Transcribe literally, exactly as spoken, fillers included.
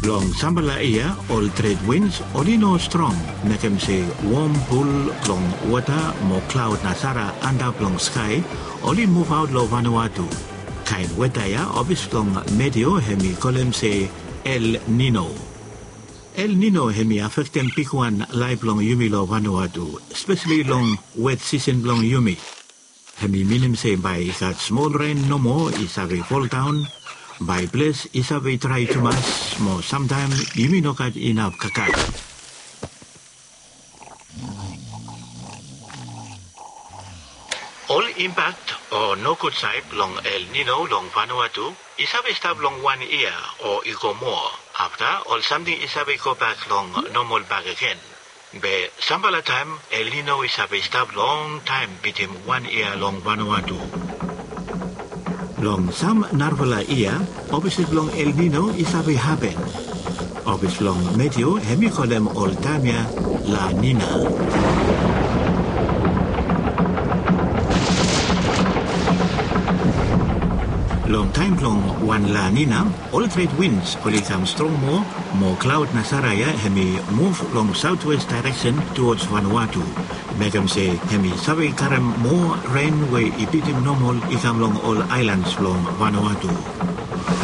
Long Sambala ia, all trade winds, olino strong, nakem se warm pool long water, more cloud nasara under long sky, only move out lo Vanuatu. Kain weather ya, obvious long medio hemi kolem se El Nino. El Nino hemi affecting pikuan live long yumi lo Vanuatu, especially long wet season long yumi. Hemi minim se by got small rain no more is a fall down. By place is a way try to mass more sometime yumi no kat enough kakat. All impact or no good side long El Nino long Vanuatu is a stop long one year or it go more. After all something is a go back long normal back again. Be Sambala time El Nino is a stop long time between one year long Vanuatu. Long some Narvala year, opposite long El Nino is a happen. Opposite long medio hemicolem all tamia La Nina. Long time long one La Nina, all trade winds only come strong more, more cloud nasaraya hemi move long southwest direction towards Vanuatu. Megam say hemi sabi karam more rain way ipitim normal ikam long all islands long Vanuatu.